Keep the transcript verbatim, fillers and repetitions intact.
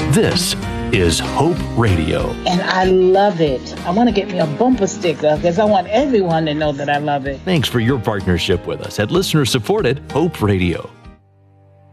This is Hope Radio. And I love it. I want to get me a bumper sticker because I want everyone to know that I love it. Thanks for your partnership with us at listener-supported Hope Radio.